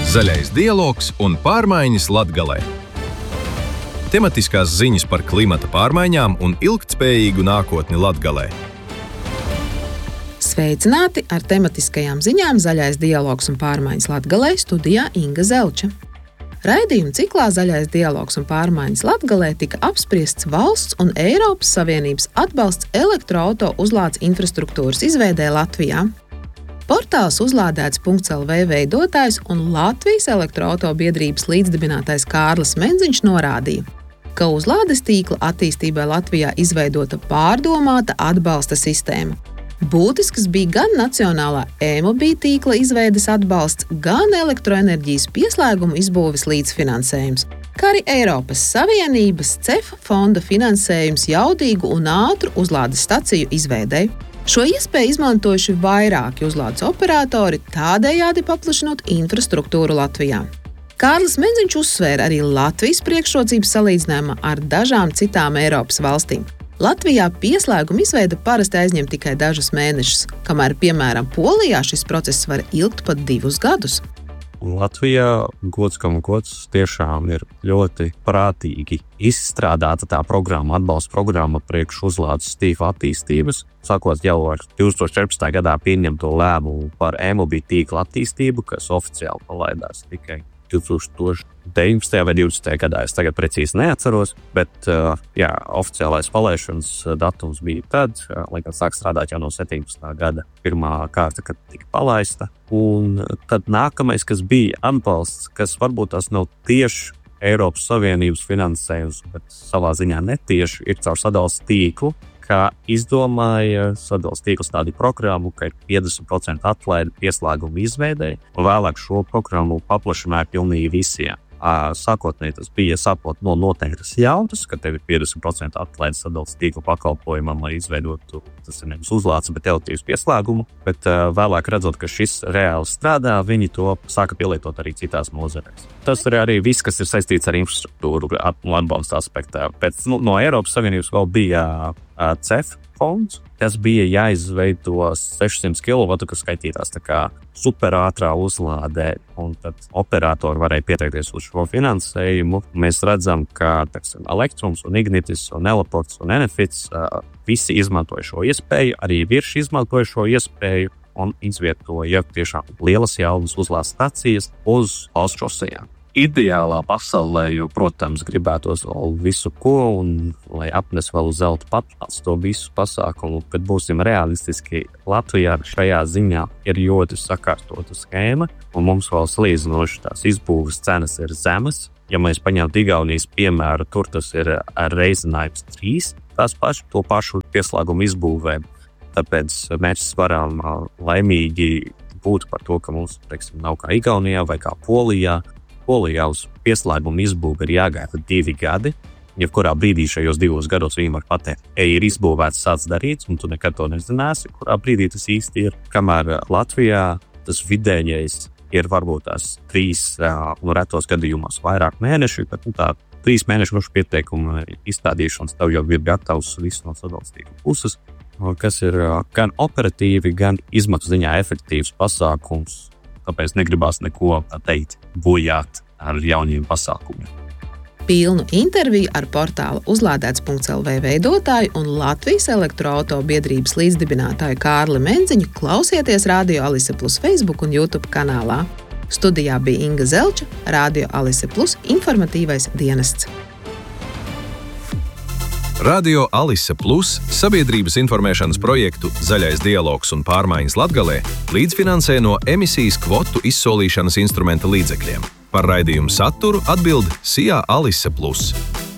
Zaļais dialogs un pārmaiņas Latgalē. Tematiskās ziņas par klimata pārmaiņām un ilgtspējīgu nākotni Latgalē. Sveicināti ar tematiskajām ziņām Zaļais dialogs un pārmaiņas Latgalē, studijā Inga Zelča. Raidījuma ciklā Zaļais dialogs un pārmaiņas Latgalē tika apspriests valsts un Eiropas Savienības atbalsts elektroauto uzlādes infrastruktūras izveidē Latvijā. Portāls uzlādēts.lv veidotājs un Latvijas elektroauto biedrības līdzdibinātais Kārlis Menziņš norādīja, ka uzlādes tīkla attīstībai Latvijā izveidota pārdomāta atbalsta sistēma. Būtisks bija gan nacionālā e-mobīļu tīkla izveides atbalsts, gan elektroenerģijas pieslēgumu izbūves līdzfinansējums, kā arī Eiropas Savienības CEF fonda finansējums jaudīgu un ātru uzlādes staciju izveidei. Šo iespēju izmantojuši vairāki uzlādes operatori, tādējādi paplašinot infrastruktūru Latvijā. Kārlis Menziņš uzsvēra arī Latvijas priekšrocības salīdzinājumā ar dažām citām Eiropas valstīm. Latvijā pieslēguma izveide parasti aizņem tikai dažus mēnešus, kamēr, piemēram, Polijā šis process var ilgt pat 2 gadus. Latvijā gods tiešām ir ļoti prātīgi izstrādāta tā programma, atbalsta programma priekš uzlādes tīkla attīstības. Sākot jau ar 2014. gadā pieņemto lēmumu par e-mobīļu tīkla attīstību, kas oficiāli palaidās tikai 2019. vai 2020. gadā, es tagad precīzi neatceros, bet oficiālais palaišanas datums bija tad, lai gan sāk strādāt jau no 17. gada pirmā kārta, kad tika palaista. Un tad nākamais, kas bija atbalsts, kas varbūt tas nav tieši Eiropas Savienības finansējums, bet savā ziņā netieši, ir caur sadales tīklu, kā izdomāja sadales tīkls tādu programmu, ka ir 50% atlaide pieslēgumu izveidei, un vēlāk šo programmu paplašināja pilnīgi visiem. Sākotnēji tas bija sapot no noteiktas jautas, ka tev ir 50% atlaide sadales tīkla pakalpojumam, lai izveidotu, tas ir nevis uzlādes, bet elektrības pieslēgumu, bet vēlāk redzot, ka šis reāli strādā, viņi to sāka pielietot arī citās nozarēs. Tas ir arī viss, kas ir saistīts ar infrastruktūru atbalsta aspektā. No Eiropas Savienības vēl bija CEF fonds, kas bija jāizveido 600 kW, kas skaitītās tā kā superātrā uzlādē, un tad operatori varēja pieteikties uz šo finansējumu. Mēs redzam, ka Elektrums un Ignitis un Elaports un Enefits visi izmantoja šo iespēju, arī Virši izmantoja šo iespēju un izvietoja tiešām lielas jaunas uzlādes stacijas uz valsts šosejām. Ideālā pasaulē, jo, protams, gribētos vēl visu ko, un lai apnes vēl uz zelta paplāts to visu pasākumu, kad būsim realistiski, Latvijā šajā ziņā ir ļoti sakārtota schēma, un mums vēl salīdzinoši tās izbūves cenas ir zemas. Ja mēs paņemtu Igaunijas piemēru, tur tas ir reizinājums 3, to pašu pieslēgumu izbūvē. Tāpēc mēs varam laimīgi būt par to, ka mums, nav kā Igaunijā vai kā Polijā. Polijā uz pieslēgumu izbūve ir jāgaida 2 gadi. Jebkurā brīdī šajos 2 gados viņi var pateikt, ir izbūvēts sāc darīts, un tu nekad to nezināsi, kurā brīdī tas īsti ir. Kamēr Latvijā tas vidējais ir varbūt tās 3, retos gadījumos vairāk mēneši, bet tā 3 mēnešu pieteikuma izstādīšanas tev jau ir gatavs viss no sadales tīkla puses, kas ir gan operatīvi, gan izmaksu ziņā efektīvs pasākums. Tāpēc negribās neko teikt, bojāt ar jauniem pasākumiem. Pilnu interviju ar portāla uzlādēts.lv veidotāju un Latvijas elektroauto biedrības līdzdibinātāju Kārli Menziņu klausieties Radio Alise Plus Facebook un YouTube kanālā. Studijā bija Inga Zelča, Radio Alise Plus informatīvais dienests. Radio Alise Plus sabiedrības informēšanas projektu Zaļais dialogs un pārmaiņas Latgalē līdzfinansē no emisijas kvotu izsolīšanas instrumenta līdzekļiem. Par raidījumu saturu atbild SIA Alise Plus.